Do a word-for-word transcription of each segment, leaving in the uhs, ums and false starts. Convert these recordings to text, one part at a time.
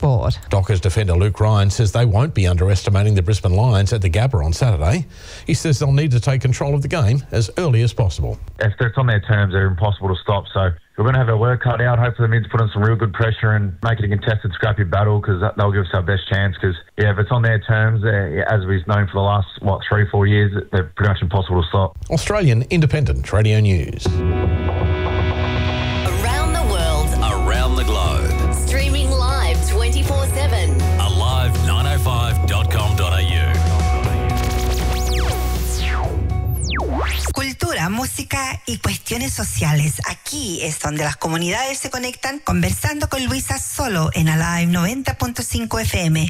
Sport. Dockers defender Luke Ryan says they won't be underestimating the Brisbane Lions at the Gabba on Saturday. He says they'll need to take control of the game as early as possible. If it's on their terms, they're impossible to stop. So we're going to have our work cut out. Hopefully, the Mids put on some real good pressure and make it a contested, scrappy battle, because they'll give us our best chance. Because, yeah, if it's on their terms, uh, as we've known for the last, what, three, four years, they're pretty much impossible to stop. Australian Independent Radio News. Around the world, around the globe, streaming live twenty-four seven. alive nine oh five dot com dot a u. Cultura, música y cuestiones sociales. Aquí es donde las comunidades se conectan, conversando con Luisa solo en Alive noventa punto cinco F M.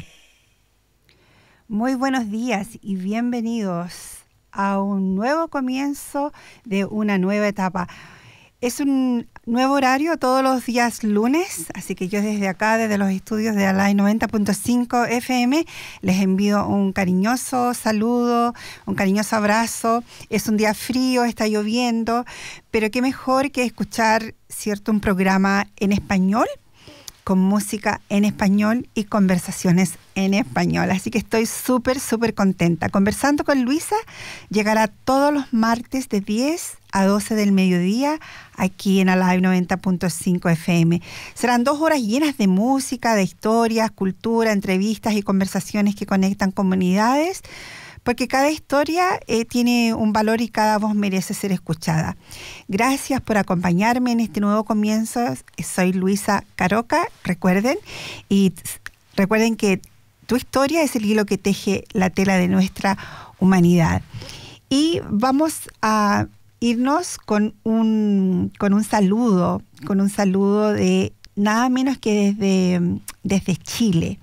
Muy buenos días y bienvenidos a un nuevo comienzo de una nueva etapa. Es un nuevo horario todos los días lunes, así que yo desde acá, desde los estudios de Alive noventa punto cinco F M, les envío un cariñoso saludo, un cariñoso abrazo. Es un día frío, está lloviendo, pero qué mejor que escuchar, ¿cierto?, un programa en español, con música en español y conversaciones en español. Así que estoy súper, súper contenta. Conversando con Luisa llegará todos los martes de diez a doce del mediodía aquí en Alive noventa punto cinco F M. Serán dos horas llenas de música, de historias, cultura, entrevistas y conversaciones que conectan comunidades, porque cada historia eh, tiene un valor y cada voz merece ser escuchada. Gracias por acompañarme en este nuevo comienzo. Soy Luisa Caroca, recuerden, y recuerden que tu historia es el hilo que teje la tela de nuestra humanidad. Y vamos a irnos con un, con un saludo, con un saludo de nada menos que desde, desde Chile.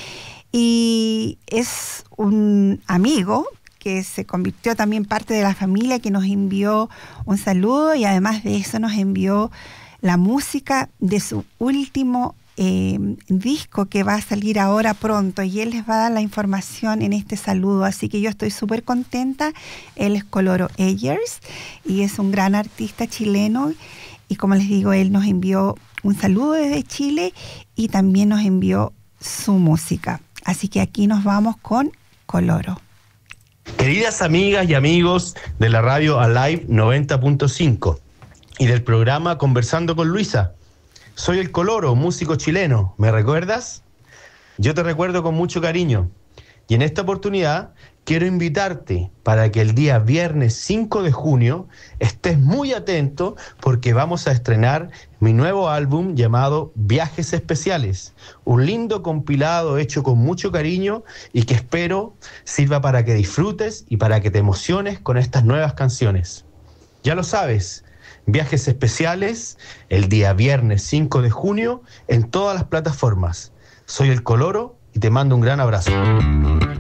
Y es un amigo que se convirtió también parte de la familia, que nos envió un saludo y además de eso nos envió la música de su último eh, disco que va a salir ahora pronto, y él les va a dar la información en este saludo, así que yo estoy súper contenta. Él es Coloro Ayers y es un gran artista chileno, y como les digo, él nos envió un saludo desde Chile y también nos envió su música. Así que aquí nos vamos con Coloro. Queridas amigas y amigos de la radio Alive noventa punto cinco y del programa Conversando con Luisa, soy el Coloro, músico chileno. ¿Me recuerdas? Yo te recuerdo con mucho cariño, y en esta oportunidad quiero invitarte para que el día viernes cinco de junio estés muy atento, porque vamos a estrenar mi nuevo álbum llamado Viajes Especiales, un lindo compilado hecho con mucho cariño y que espero sirva para que disfrutes y para que te emociones con estas nuevas canciones. Ya lo sabes, Viajes Especiales el día viernes cinco de junio en todas las plataformas. Soy el Coloro y te mando un gran abrazo.